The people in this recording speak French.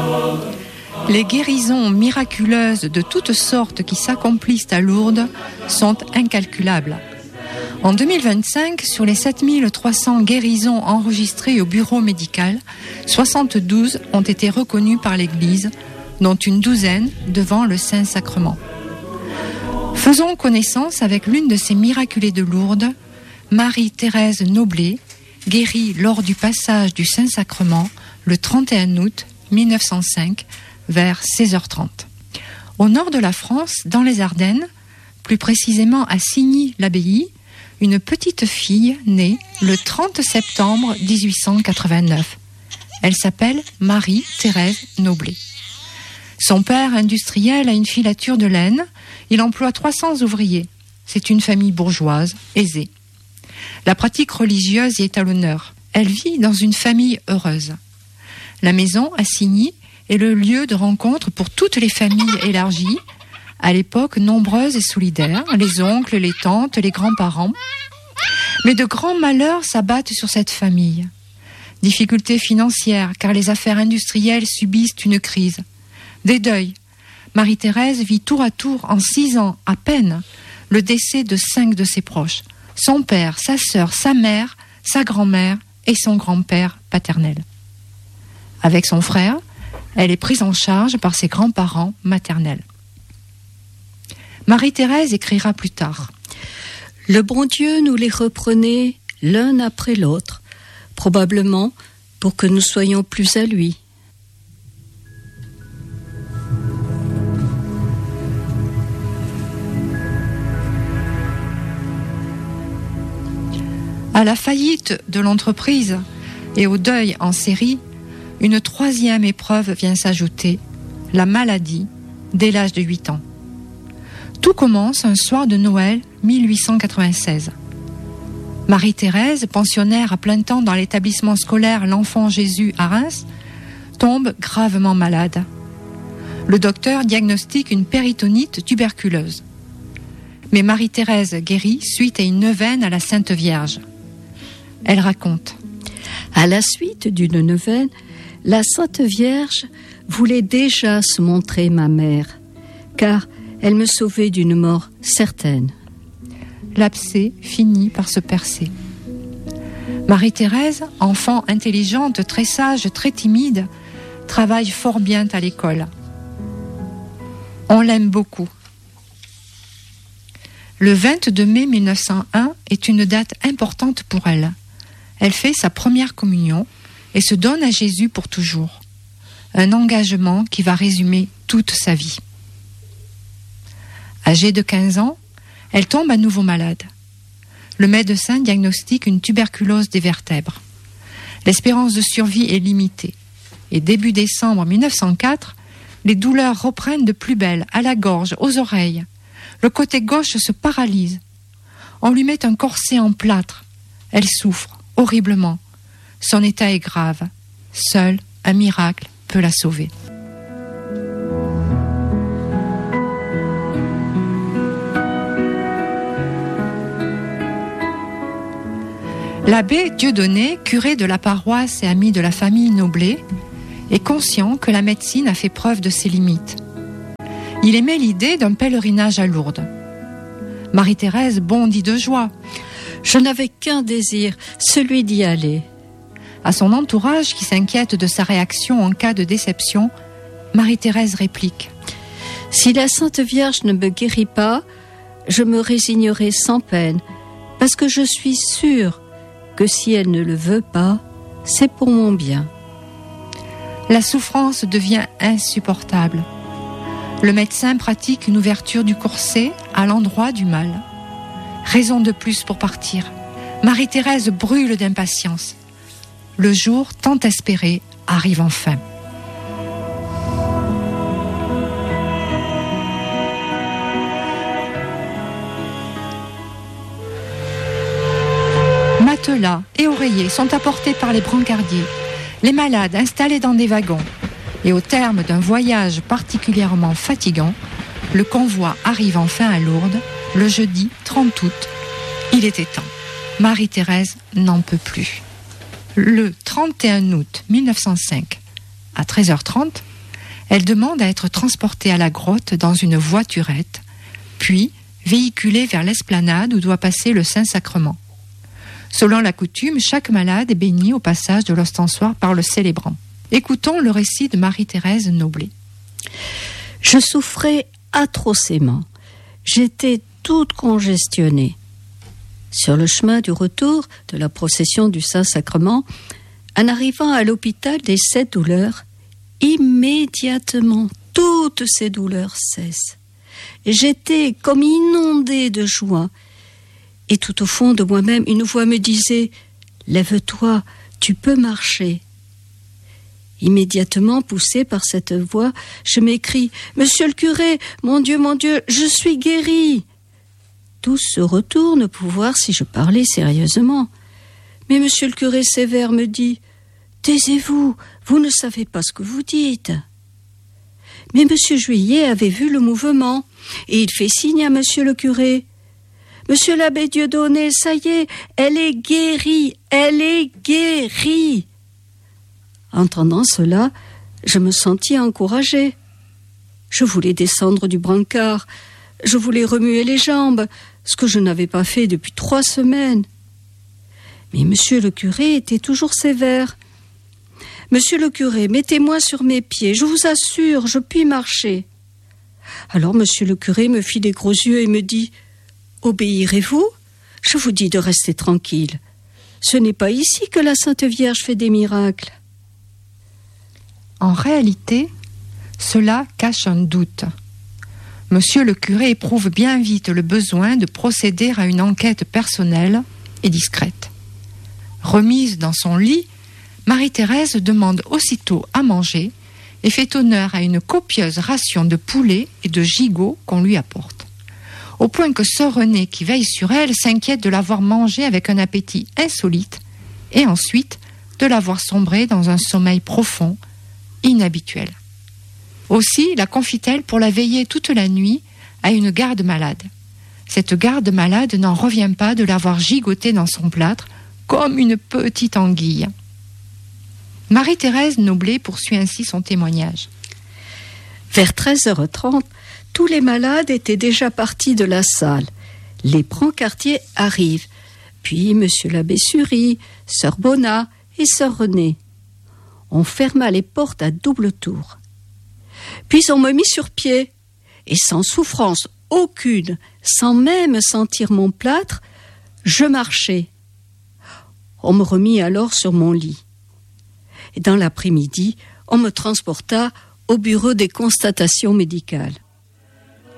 Les guérisons miraculeuses de toutes sortes qui s'accomplissent à Lourdes sont incalculables. En 2025, sur les 7300 guérisons enregistrées au bureau médical, 72 ont été reconnues par l'Église, dont une douzaine devant le Saint-Sacrement. Faisons connaissance avec l'une de ces miraculées de Lourdes, Marie-Thérèse Noblet, guérie lors du passage du Saint-Sacrement le 31 août 1905 vers 16h30. Au nord de la France, dans les Ardennes, plus précisément à Signy-l'Abbaye, une petite fille née le 30 septembre 1889. Elle s'appelle Marie-Thérèse Noblet. Son père industriel a une filature de laine. Il emploie 300 ouvriers. C'est une famille bourgeoise, aisée. La pratique religieuse y est à l'honneur. Elle vit dans une famille heureuse. La maison à Signy est le lieu de rencontre pour toutes les familles élargies, à l'époque nombreuses et solidaires, les oncles, les tantes, les grands-parents. Mais de grands malheurs s'abattent sur cette famille. Difficultés financières, car les affaires industrielles subissent une crise. Des deuils. Marie-Thérèse vit tour à tour, en 6 ans à peine, le décès de 5 de ses proches. Son père, sa sœur, sa mère, sa grand-mère et son grand-père paternel. Avec son frère, elle est prise en charge par ses grands-parents maternels. Marie-Thérèse écrira plus tard. Le bon Dieu nous les reprenait l'un après l'autre, probablement pour que nous soyons plus à lui. À la faillite de l'entreprise et au deuil en série, une 3e épreuve vient s'ajouter, la maladie, dès l'âge de 8 ans. Tout commence un soir de Noël 1896. Marie-Thérèse, pensionnaire à plein temps dans l'établissement scolaire L'Enfant Jésus à Reims, tombe gravement malade. Le docteur diagnostique une péritonite tuberculeuse. Mais Marie-Thérèse guérit suite à une neuvaine à la Sainte Vierge. Elle raconte. À la suite d'une neuvaine, la Sainte Vierge voulait déjà se montrer ma mère, car elle me sauvait d'une mort certaine. L'abcès finit par se percer. Marie-Thérèse, enfant intelligente, très sage, très timide, travaille fort bien à l'école. On l'aime beaucoup. Le 22 mai 1901 est une date importante pour elle. Elle fait sa première communion et se donne à Jésus pour toujours. Un engagement qui va résumer toute sa vie. Âgée de 15 ans, elle tombe à nouveau malade. Le médecin diagnostique une tuberculose des vertèbres. L'espérance de survie est limitée. Et début décembre 1904, les douleurs reprennent de plus belle à la gorge, aux oreilles. Le côté gauche se paralyse. On lui met un corset en plâtre. Elle souffre horriblement. Son état est grave. Seul un miracle peut la sauver. L'abbé Dieudonné, curé de la paroisse et ami de la famille Noblet, est conscient que la médecine a fait preuve de ses limites. Il émet l'idée d'un pèlerinage à Lourdes. Marie-Thérèse bondit de joie. Je n'avais qu'un désir, celui d'y aller. À son entourage, qui s'inquiète de sa réaction en cas de déception, Marie-Thérèse réplique. Si la Sainte Vierge ne me guérit pas, je me résignerai sans peine, parce que je suis sûre que si elle ne le veut pas, c'est pour mon bien. La souffrance devient insupportable. Le médecin pratique une ouverture du corset à l'endroit du mal. Raison de plus pour partir. Marie-Thérèse brûle d'impatience. Le jour tant espéré arrive enfin. Matelas et oreillers sont apportés par les brancardiers. Les malades installés dans des wagons. Et au terme d'un voyage particulièrement fatigant, le convoi arrive enfin à Lourdes, le jeudi 30 août. Il était temps. Marie-Thérèse n'en peut plus. Le 31 août 1905, à 13h30, Elle demande à être transportée à la grotte dans une voiturette, puis véhiculée vers l'esplanade où doit passer le Saint-Sacrement. Selon la coutume, chaque malade est béni au passage de l'ostensoir par le célébrant. Écoutons le récit de Marie-Thérèse Noblet. Je souffrais atrocement. J'étais toute congestionnée. Sur le chemin du retour de la procession du Saint-Sacrement, en arrivant à l'hôpital des 7 douleurs, immédiatement toutes ces douleurs cessent. J'étais comme inondée de joie. Et tout au fond de moi-même, une voix me disait « Lève-toi, tu peux marcher ». Immédiatement poussée par cette voix, je m'écrie « Monsieur le curé, mon Dieu, je suis guérie !» Tous se retournent pour voir si je parlais sérieusement. Mais monsieur le curé sévère me dit « Taisez-vous, vous ne savez pas ce que vous dites !» Mais monsieur Juillet avait vu le mouvement et il fait signe à monsieur le curé. « Monsieur l'abbé Dieudonné, ça y est, elle est guérie, elle est guérie !» Entendant cela, je me sentis encouragée. Je voulais descendre du brancard, je voulais remuer les jambes, ce que je n'avais pas fait depuis 3 semaines. Mais monsieur le curé était toujours sévère. « Monsieur le curé, mettez-moi sur mes pieds, je vous assure, je puis marcher. » Alors monsieur le curé me fit des gros yeux et me dit « Obéirez-vous ? Je vous dis de rester tranquille. Ce n'est pas ici que la Sainte Vierge fait des miracles. » En réalité, cela cache un doute. Monsieur le curé éprouve bien vite le besoin de procéder à une enquête personnelle et discrète. Remise dans son lit, Marie-Thérèse demande aussitôt à manger et fait honneur à une copieuse ration de poulet et de gigot qu'on lui apporte. Au point que sœur Renée, qui veille sur elle, s'inquiète de l'avoir mangée avec un appétit insolite et ensuite de l'avoir sombrée dans un sommeil profond, inhabituel. Aussi la confie-t-elle pour la veiller toute la nuit à une garde malade. Cette garde malade n'en revient pas de l'avoir gigotée dans son plâtre comme une petite anguille. Marie-Thérèse Noblet poursuit ainsi son témoignage. Vers 13h30, tous les malades étaient déjà partis de la salle. Les brancardiers arrivent, puis monsieur l'abbé Sury, sœur Bonnat et sœur Renée. On ferma les portes à double tour. Puis on me mit sur pied, et sans souffrance aucune, sans même sentir mon plâtre, je marchais. On me remit alors sur mon lit. Et dans l'après-midi, on me transporta au bureau des constatations médicales.